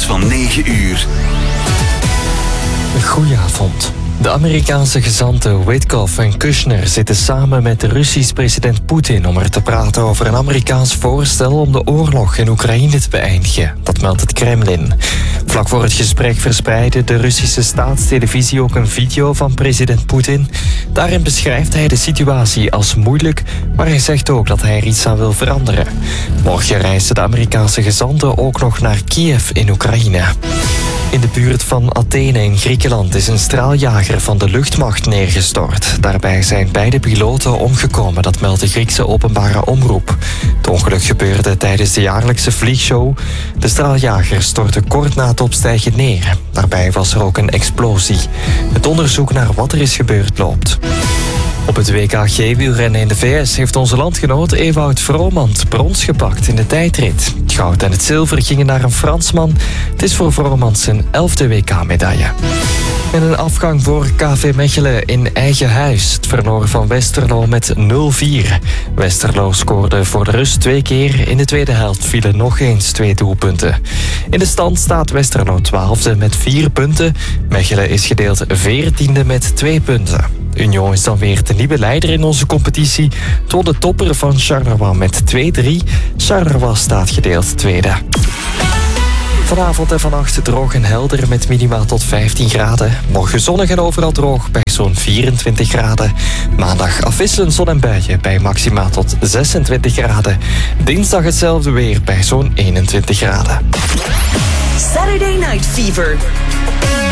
van 9 uur. Goedenavond. De Amerikaanse gezanten Witkoff en Kushner zitten samen met de Russische president Poetin om er te praten over een Amerikaans voorstel om de oorlog in Oekraïne te beëindigen. Dat meldt het Kremlin. Vlak voor het gesprek verspreidde de Russische staatstelevisie ook een video van president Poetin. Daarin beschrijft hij de situatie als moeilijk, maar hij zegt ook dat hij er iets aan wil veranderen. Morgen reizen de Amerikaanse gezanten ook nog naar Kiev in Oekraïne. In de buurt van Athene in Griekenland is een straaljager van de luchtmacht neergestort. Daarbij zijn beide piloten omgekomen, dat meldt de Griekse openbare omroep. Het ongeluk gebeurde tijdens de jaarlijkse vliegshow. De straaljager stortte kort na het opstijgen neer. Daarbij was er ook een explosie. Het onderzoek naar wat er is gebeurd loopt. Op het WK-wielrennen in de VS heeft onze landgenoot Ewout Vromand brons gepakt in de tijdrit. Het goud en het zilver gingen naar een Fransman. Het is voor Vromand zijn 11e WK-medaille. En een afgang voor KV Mechelen in eigen huis. Het verloor van Westerlo met 0-4. Westerlo scoorde voor de rust 2 keer. In de tweede helft vielen nog eens 2 doelpunten. In de stand staat Westerlo 12e met 4 punten. Mechelen is gedeeld 14e met 2 punten. Union is dan weer de nieuwe leider in onze competitie. Het won de topper van Charleroi met 2-3. Charleroi staat gedeeld tweede. Vanavond en vannacht droog en helder met minima tot 15 graden. Morgen zonnig en overal droog bij zo'n 24 graden. Maandag afwisselend zon en buien bij maxima tot 26 graden. Dinsdag hetzelfde weer bij zo'n 21 graden. Saturday Night Fever.